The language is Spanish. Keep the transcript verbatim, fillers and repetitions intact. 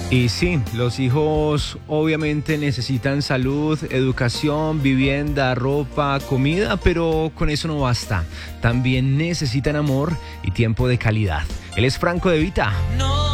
Y sí, los hijos obviamente necesitan salud, educación, vivienda, ropa, comida, pero con eso no basta. También necesitan amor y tiempo de calidad. Él es Franco De Vita. No.